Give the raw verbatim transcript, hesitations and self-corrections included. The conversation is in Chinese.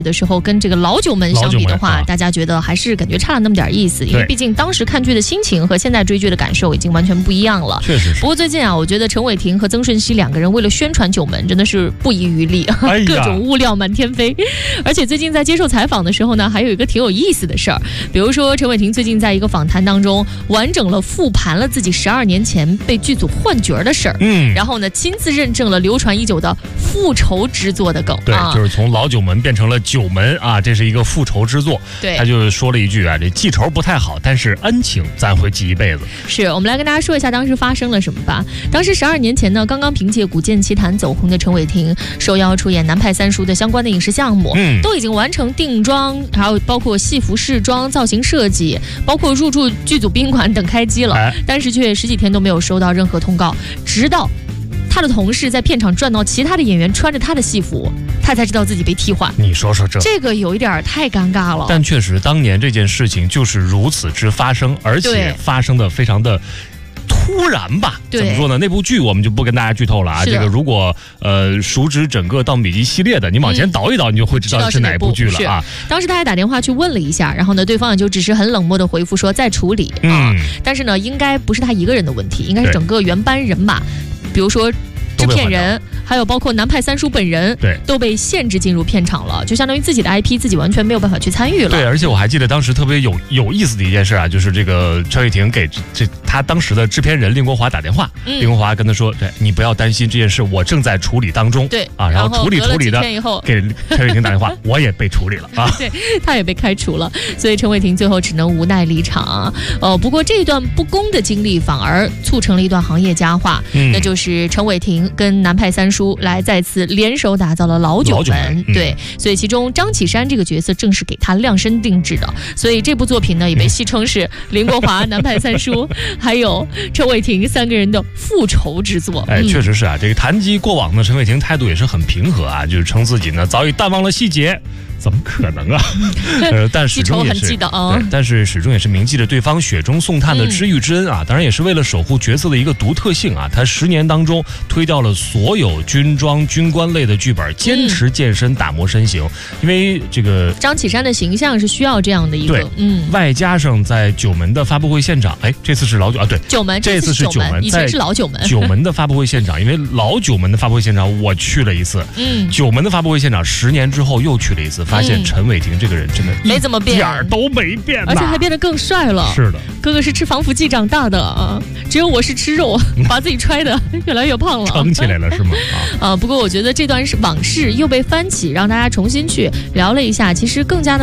的时候跟这个老九门相比的话、啊、大家觉得还是感觉差了那么点意思，因为毕竟当时看剧的心情和现在追剧的感受已经完全不一样了。 确实是。 不过最近啊，我觉得陈伟霆和曾舜晞两个人为了宣传九门真的是不遗余力、哎、各种物料满天飞。而且最近在接受采访的时候呢，还有一个挺有意思的事儿，比如说陈伟霆最近在一个访谈当中完整了复盘了自己十二年前被剧组换角的事儿，嗯，然后呢亲自认证了流传已久的复仇之作的梗。 对、啊，就是从老九门变成了九门啊，这是一个复仇之作。 对， 他就说了一句啊，这记仇不太好，但是恩情咱会记一辈子。 是，我们来跟大家说一下当时发生了什么吧。当时十二年前呢，刚刚凭借《古剑奇谭》走红的陈伟霆受邀出演南派三叔的相关的影视项目，嗯，都已经完成定妆，还有包括戏服试妆、造型设计，包括入住剧组宾馆等开机了，哎、但是却十几天都没有收到任何通告，直到他的同事在片场转到其他的演员穿着他的戏服，他才知道自己被替换。 你说说这这个有一点太尴尬了。 但确实当年这件事情就是如此之发生，而且发生的非常的突然吧。怎么说呢？那部剧我们就不跟大家剧透了啊。这个如果呃熟知整个盗墓笔记系列的，你往前倒一倒，嗯、你就会知道是哪部剧了啊。 当时他还打电话去问了一下，然后呢，对方也就只是很冷漠的回复说在处理啊。嗯、但是呢，应该不是他一个人的问题，应该是整个原班人马，比如说制片人，还有包括南派三叔本人，对，都被限制进入片场了，就相当于自己的 I P 自己完全没有办法去参与了。 对，而且我还记得当时特别有有意思的一件事啊，就是这个陈伟霆给这他当时的制片人令国华打电话，嗯、令国华跟他说：“对，你不要担心这件事，我正在处理当中。” 对啊，然后处理处理的给陈伟霆打电话，我也被处理了啊， 对，他也被开除了，所以陈伟霆最后只能无奈离场啊。呃，不过这段不公的经历反而促成了一段行业佳话，嗯、那就是陈伟霆跟南派三叔来再次联手打造了老九 门, 九门、嗯、对，所以其中张启山这个角色正是给他量身定制的，所以这部作品呢也被戏称是林国华、南派三叔还有陈伟霆三个人的复仇之作。 哎，确实是啊，这个谈及过往的陈伟霆态度也是很平和啊，就是称自己呢早已淡忘了细节。怎么可能啊？呃，但始终也是记仇很记得啊， 对，但是始终也是铭记着对方雪中送炭的知遇之恩啊。嗯、当然也是为了守护角色的一个独特性啊。他十年当中推掉了所有军装、军官类的剧本，坚持健身打磨身形。嗯、因为这个张启山的形象是需要这样的一个， 对，嗯，外加上在九门的发布会现场，哎，这次是老九啊，对， 九门， 这次是九门， 以前是老九门。 九门的发布会现场，因为老九门的发布会现场我去了一次，嗯，九门的发布会现场十年之后又去了一次，发现陈伟霆这个人真的没怎么变， 一点儿都没变， 而且还变得更帅了。 是的， 哥哥是吃防腐剂长大的啊，只有我是吃肉，把自己揣的越来越胖了， 撑起来了是吗？ 啊，不过我觉得这段是往事又被翻起，让大家重新去聊了一下，其实更加的。